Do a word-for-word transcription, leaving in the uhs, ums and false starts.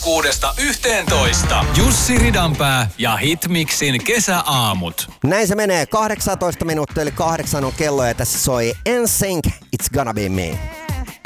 kuudesta yhteentoista. Jussi Ridanpää ja Hitmixin kesäaamut. Näin se menee. kahdeksantoista minuuttia eli kahdeksan on kello ja tässä soi N Sync, It's Gonna Be Me.